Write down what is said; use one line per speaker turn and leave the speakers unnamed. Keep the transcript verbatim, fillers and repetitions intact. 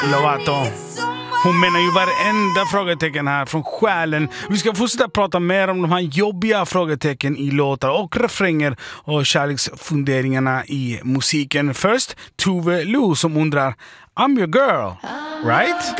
Lovato. Hon menar ju varenda frågetecken här från själen. Vi ska fortsätta prata mer om de här jobbiga frågetecken i låtar och refränger och kärleksfunderingarna i musiken. Först Tove Lo som undrar I'm your girl, right?